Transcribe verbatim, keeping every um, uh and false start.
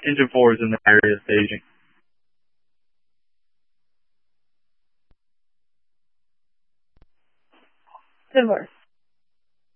engine four is in the area staging. ten four.